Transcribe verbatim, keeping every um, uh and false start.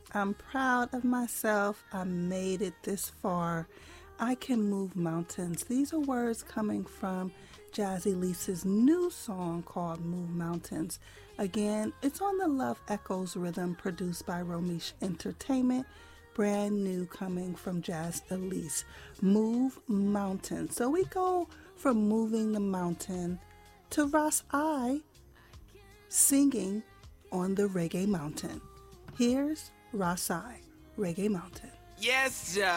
I'm proud of myself. I made it this far. I can move mountains. These are words coming from Jazzy Lisa's new song called Move Mountains. Again, it's on the Love Echoes rhythm produced by Romesh Entertainment. Brand new coming from Jazz Elise. Move Mountains. So we go from moving the mountain to Ras I singing on the Reggae Mountain. Here's Ras I, Reggae Mountain. Yes, Jah.